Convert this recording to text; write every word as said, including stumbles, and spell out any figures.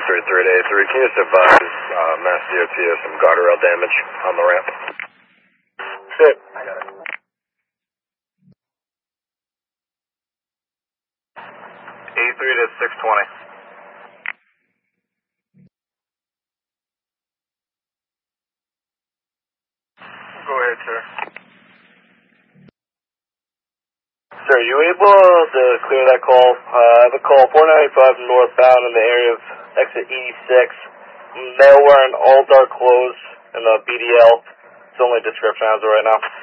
three three to A three, can you just advise uh, Mass D O T has some guardrail damage on the ramp? Shit. I got it. A three to six twenty. Go ahead, sir. Sir, are you able to clear that call? Uh, I have a call four ninety-five northbound in the area of exit eighty-six. Male wearing all dark clothes in the B D L. It's the only description as of right now.